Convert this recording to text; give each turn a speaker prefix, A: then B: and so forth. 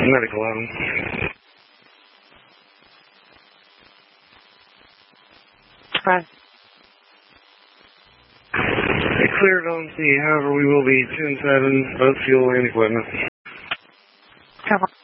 A: medical on.
B: Right.
A: Cleared on C, however we will be 10-7, both fuel and equipment.
B: Come on.